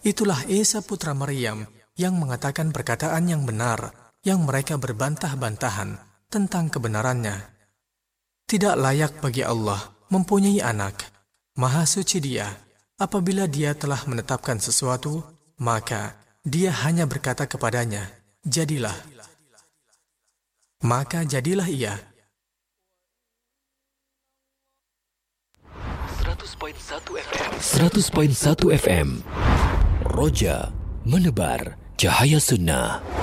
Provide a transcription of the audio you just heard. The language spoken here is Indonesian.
Itulah Isa putra Maryam yang mengatakan perkataan yang benar, yang mereka berbantah-bantahan tentang kebenarannya. Tidak layak bagi Allah mempunyai anak. Maha suci Dia. Apabila Dia telah menetapkan sesuatu, maka Dia hanya berkata kepadanya, jadilah. Maka jadilah ia. 100.1 FM Roja menebar cahaya sunnah.